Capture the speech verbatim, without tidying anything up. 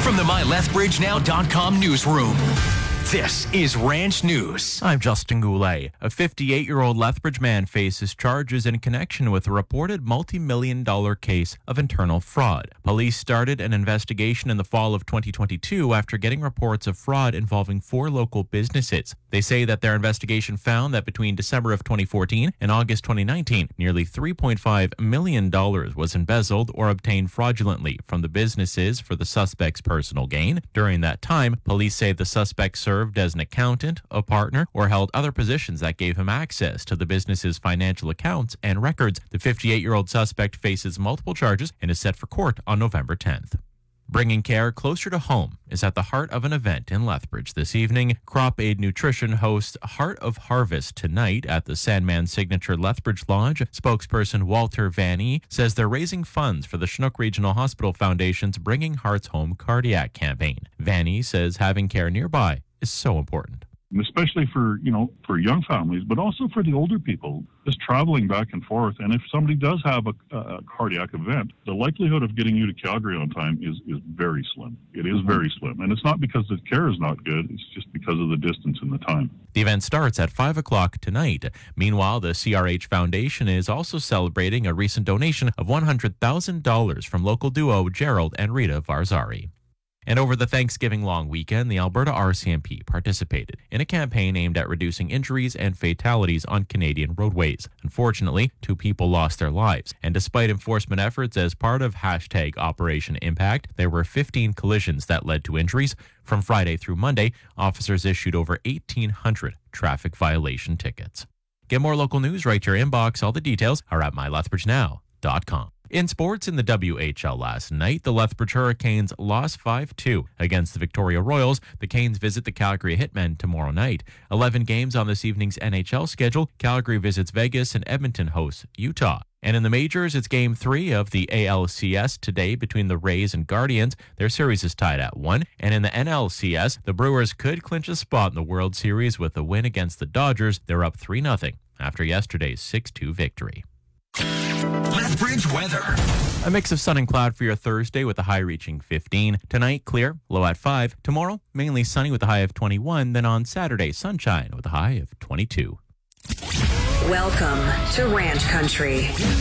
From the my lethbridge now dot com newsroom, this is Ranch News. I'm Justin Goulet. A fifty-eight-year-old Lethbridge man faces charges in connection with a reported multi-million dollar case of internal fraud. Police started an investigation in the fall of twenty twenty-two after getting reports of fraud involving four local businesses. They say that their investigation found that between December of twenty fourteen and August twenty nineteen, nearly three point five million dollars was embezzled or obtained fraudulently from the businesses for the suspect's personal gain. During that time, police say the suspect served as an accountant, a partner, or held other positions that gave him access to the business's financial accounts and records. The fifty-eight-year-old suspect faces multiple charges and is set for court on November tenth. Bringing care closer to home is at the heart of an event in Lethbridge this evening. Crop Aid Nutrition hosts Heart of Harvest tonight at the Sandman Signature Lethbridge Lodge. Spokesperson Walter Vanny says they're raising funds for the Chinook Regional Hospital Foundation's Bringing Hearts Home cardiac campaign. Vanny says having care nearby is so important. Especially for, you know, for young families, but also for the older people, just traveling back and forth. And if somebody does have a, a cardiac event, the likelihood of getting you to Calgary on time is, is very slim. It is very slim. And it's not because the care is not good, it's just because of the distance and the time. The event starts at five o'clock tonight. Meanwhile, the C R H Foundation is also celebrating a recent donation of one hundred thousand dollars from local duo Gerald and Rita Varzari. And over the Thanksgiving long weekend, the Alberta R C M P participated in a campaign aimed at reducing injuries and fatalities on Canadian roadways. Unfortunately, two people lost their lives. And despite enforcement efforts as part of hashtag Operation Impact, there were fifteen collisions that led to injuries. From Friday through Monday, officers issued over eighteen hundred traffic violation tickets. Get more local news right to your inbox. All the details are at my lethbridge now dot com. In sports, in the W H L last night, the Lethbridge Hurricanes lost five two against the Victoria Royals. The Canes visit the Calgary Hitmen tomorrow night. eleven games on this evening's N H L schedule. Calgary visits Vegas and Edmonton hosts Utah. And in the majors, it's game three of the A L C S today between the Rays and Guardians. Their series is tied at one. And in the N L C S, the Brewers could clinch a spot in the World Series with a win against the Dodgers. They're up three nothing after yesterday's six two victory. Lethbridge weather. A mix of sun and cloud for your Thursday with a high reaching fifteen. Tonight, clear, low at five. Tomorrow, mainly sunny with a high of twenty-one. Then on Saturday, sunshine with a high of twenty-two. Welcome to Ranch Country.